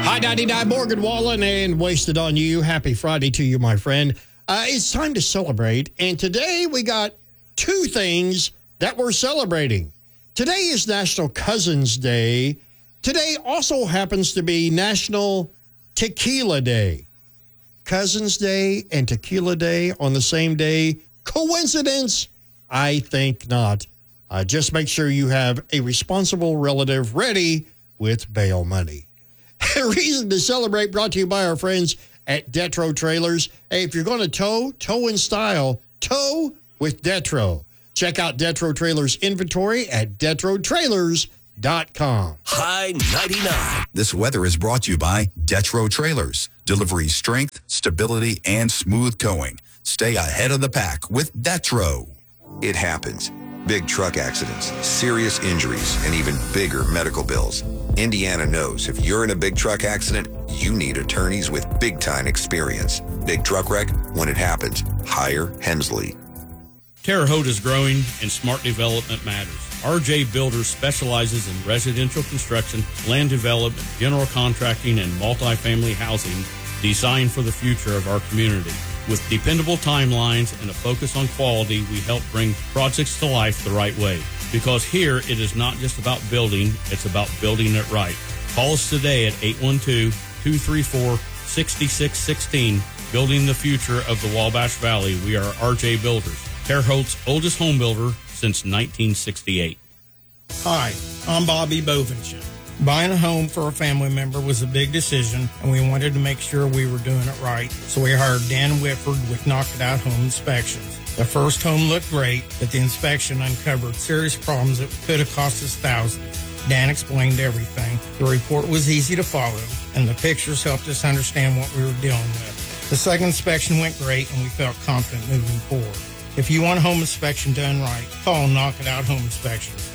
Hi, 99 Morgan Wallen and Wasted on You. Happy Friday to you, my friend. It's time to celebrate, and today we got two things that we're celebrating. Today is National Cousins Day. Today also happens to be National Tequila Day. Cousins Day and Tequila Day on the same day. Coincidence? I think not. Just make sure you have a responsible relative ready with bail money. A reason to celebrate brought to you by our friends at Detro Trailers. Hey, if you're going to tow in style, tow with Detro. Check out Detro Trailers inventory at DetroTrailers.com. High 99. This weather is brought to you by Detro Trailers. Delivery strength, stability, and smooth towing. Stay ahead of the pack with Detro. It happens. Big truck accidents, serious injuries, and even bigger medical bills. Indiana knows if you're in a big truck accident, you need attorneys with big-time experience. Big truck wreck, when it happens, hire Hensley. Terre Haute is growing and smart development matters. RJ Builders specializes in residential construction, land development, general contracting, and multifamily housing designed for the future of our community. With dependable timelines and a focus on quality, we help bring projects to life the right way. Because here, it is not just about building, it's about building it right. Call us today at 812-234-6616. Building the future of the Wabash Valley. We are RJ Builders, Terre Haute's oldest home builder since 1968. Hi, I'm Bobby Bovenshire. Buying a home for a family member was a big decision, and we wanted to make sure we were doing it right. So we hired Dan Whitford with Knock It Out Home Inspections. The first home looked great, but the inspection uncovered serious problems that could have cost us thousands. Dan explained everything. The report was easy to follow, and the pictures helped us understand what we were dealing with. The second inspection went great, and we felt confident moving forward. If you want a home inspection done right, call Knock It Out Home Inspections,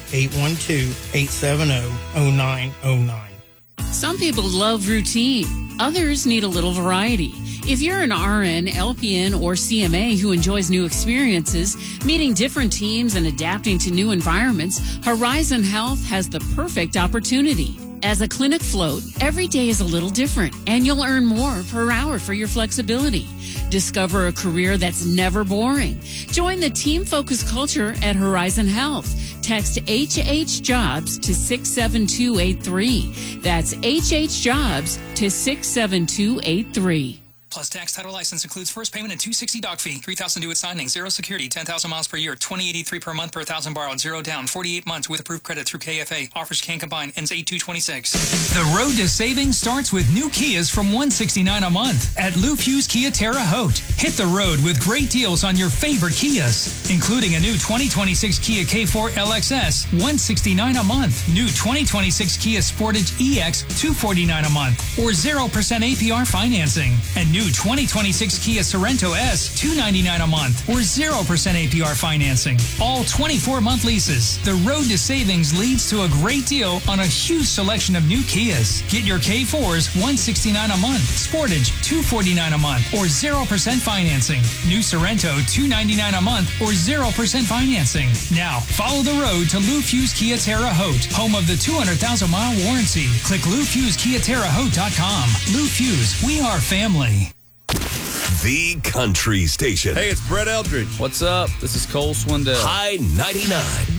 812-870-0909. Some people love routine. Others need a little variety. If you're an RN, LPN, or CMA who enjoys new experiences, meeting different teams and adapting to new environments, Horizon Health has the perfect opportunity. As a clinic float, every day is a little different, and you'll earn more per hour for your flexibility. Discover a career that's never boring. Join the team-focused culture at Horizon Health. Text HHJobs to 67283. That's HHJobs to 67283. Plus tax, title, license includes first payment and $260 doc fee. $3,000 due at signing. 0 security. 10,000 miles per year. $20.83 per month per 1,000 borrowed. 0 down. 48 months with approved credit through KFA. Offers can combine. Ends 8/2/26. The road to savings starts with new Kias from $169 a month at Lou Fuse Kia Terre Haute. Hit the road with great deals on your favorite Kias, including a new 2026 Kia K4 LXS, $169 a month. New 2026 Kia Sportage EX, $249 a month, or 0% APR financing. And new 2026 Kia Sorento S, $299 a month, or 0% APR financing. All 24-month leases. The road to savings leads to a great deal on a huge selection of new Kias. Get your K4s, $169 a month, Sportage, $249 a month, or 0% financing. New Sorento, $299 a month, or 0% financing. Now, follow the road to Lou Fuse Kia Terre Haute, home of the 200,000-mile warranty. Click LouFuseKiaTerreHaute.com. Lou Fuse, we are family. The Country Station. Hey, it's Brett Eldridge. What's up? This is Cole Swindell. High 99.